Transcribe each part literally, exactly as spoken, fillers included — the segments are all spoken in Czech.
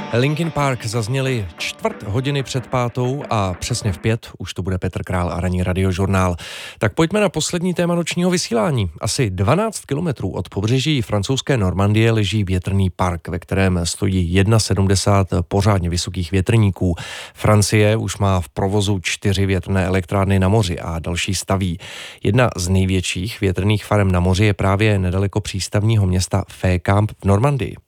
Linkin Park zazněli čtvrt hodiny před pátou a přesně v pět už to bude Petr Král a ranní radiožurnál. Tak pojďme na poslední téma nočního vysílání. Asi dvanáct kilometrů od pobřeží francouzské Normandie leží větrný park, ve kterém stojí sedmdesát jedna pořádně vysokých větrníků. Francie už má v provozu čtyři větrné elektrárny na moři a další staví. Jedna z největších větrných farem na moři je právě nedaleko přístavního města Fécamp v Normandii.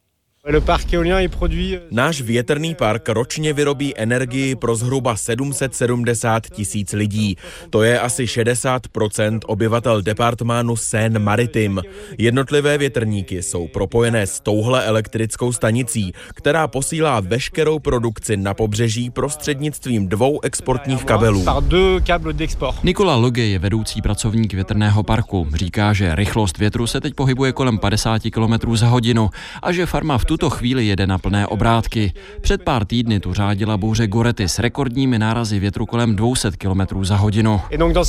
Náš větrný park ročně vyrobí energii pro zhruba sedm set sedmdesát tisíc lidí. To je asi šedesát procent obyvatel departemánu Seine-Maritime. Jednotlivé větrníky jsou propojené s touhle elektrickou stanicí, která posílá veškerou produkci na pobřeží prostřednictvím dvou exportních kabelů. Nicolas Logue je vedoucí pracovník větrného parku. Říká, že rychlost větru se teď pohybuje kolem padesát kilometrů za hodinu a že farma v tuto chvíli jede na plné obrátky. Před pár týdny tu řádila bouře Gorety s rekordními nárazy větru kolem dvě stě kilometrů za hodinu.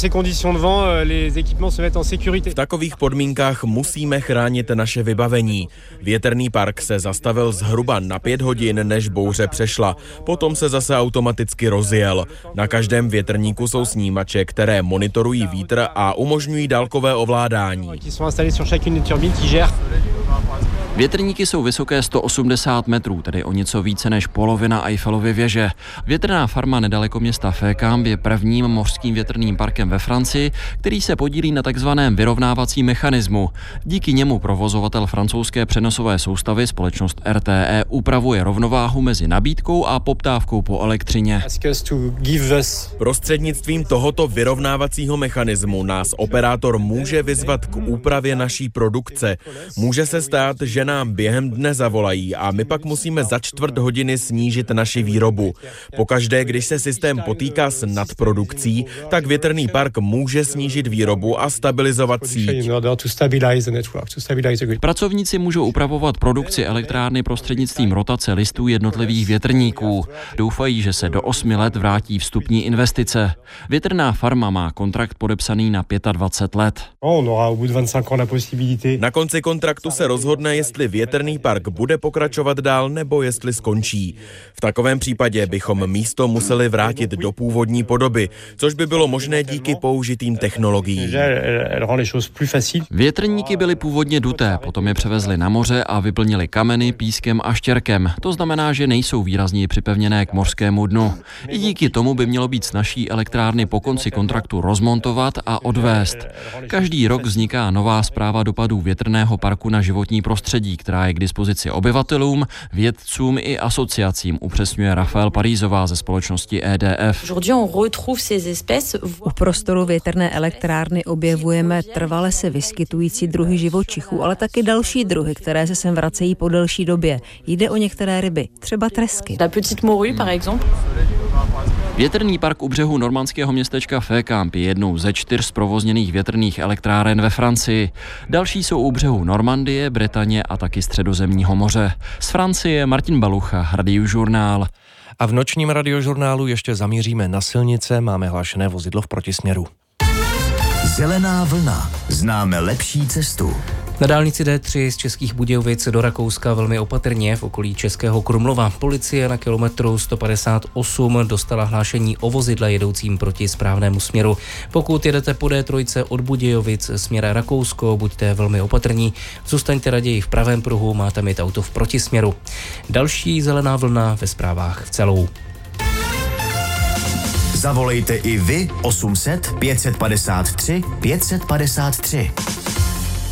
V takových podmínkách musíme chránit naše vybavení. Větrný park se zastavil zhruba na pět hodin, než bouře přešla. Potom se zase automaticky rozjel. Na každém větrníku jsou snímače, které monitorují vítr a umožňují dálkové ovládání. Větrníky jsou vysoké sto osmdesát metrů, tedy o něco více než polovina Eiffelovy věže. Větrná farma nedaleko města Fécamp je prvním mořským větrným parkem ve Francii, který se podílí na takzvaném vyrovnávacím mechanismu. Díky němu provozovatel francouzské přenosové soustavy, společnost R T E, upravuje rovnováhu mezi nabídkou a poptávkou po elektřině. Prostřednictvím tohoto vyrovnávacího mechanismu nás operátor může vyzvat k úpravě naší produkce. Může se stát, že nám během dne zavolají a my pak musíme za čtvrt hodiny snížit naši výrobu. Pokaždé, když se systém potýká s nadprodukcí, tak větrný park může snížit výrobu a stabilizovat síť. Pracovníci můžou upravovat produkci elektrárny prostřednictvím rotace listů jednotlivých větrníků. Doufají, že se do osmi let vrátí vstupní investice. Větrná farma má kontrakt podepsaný na dvacet pět let. Na konci kontraktu se rozhodne, jestli větrný park bude pokračovat dál nebo jestli skončí. V takovém případě bychom místo museli vrátit do původní podoby, což by bylo možné díky použitým technologiím. Větrníky byly původně duté, potom je převezli na moře a vyplnili kameny, pískem a štěrkem. To znamená, že nejsou výrazně připevněné k mořskému dnu. I díky tomu by mělo být snazší elektrárny po konci kontraktu rozmontovat a odvést. Každý rok vzniká nová zpráva dopadů větrného parku na životní prostředí, která je k dispozici obyvatelům, vědcům i asociacím, upřesňuje Rafael Parízová ze společnosti E D F. U prostoru větrné elektrárny objevujeme trvale se vyskytující druhy živočichů, ale taky další druhy, které se sem vracejí po delší době. Jde o některé ryby, třeba tresky. Větrný park u břehu normandského městečka Fécamp je jednou ze čtyř zprovozněných větrných elektráren ve Francii. Další jsou u břehu Normandie, Bretaně a taky Středozemního moře. Z Francie Martin Balucha, Radiožurnál. A v nočním radiožurnálu ještě zamíříme na silnice, máme hlášené vozidlo v protisměru. Zelená vlna. Známe lepší cestu. Na dálnici D tři z Českých Budějovic do Rakouska velmi opatrně v okolí Českého Krumlova. Policie na kilometru sto padesát osm dostala hlášení o vozidle jedoucím proti správnému směru. Pokud jedete po D tři od Budějovic směr Rakousko, buďte velmi opatrní. Zůstaňte raději v pravém pruhu, máte mít auto v protisměru. Další zelená vlna ve zprávách v celou. Zavolejte i vy osm set pět set padesát tři pět set padesát tři.